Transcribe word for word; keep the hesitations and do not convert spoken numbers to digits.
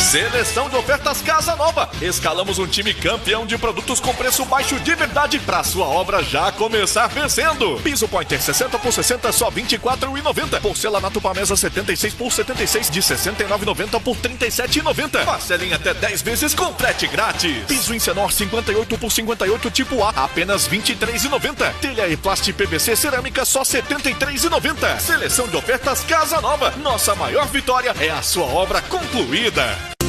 Seleção de ofertas Casa Nova. Escalamos um time campeão de produtos com preço baixo de verdade para sua obra já começar vencendo. Piso Pointer sessenta por sessenta, só vinte e quatro reais e noventa centavos. Porcelanato Pamesa setenta e seis por setenta e seis, de sessenta e nove reais e noventa centavos por trinta e sete reais e noventa centavos. Parcelem até dez vezes com frete grátis. Piso Incenor cinquenta e oito por cinquenta e oito tipo A, apenas vinte e três reais e noventa centavos. Telha E-Plast P V C cerâmica, só setenta e três reais e noventa centavos. Seleção de ofertas Casa Nova. Nossa maior vitória é a sua obra concluída.